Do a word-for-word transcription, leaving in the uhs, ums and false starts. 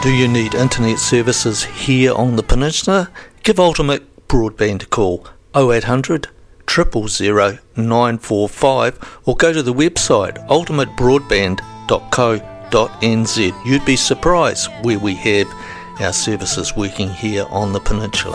Do you need internet services here on the peninsula? Give Ultimate Broadband a call oh eight hundred, zero zero zero, nine four five or go to the website ultimate broadband dot co dot n z. You'd be surprised where we have our services working here on the peninsula.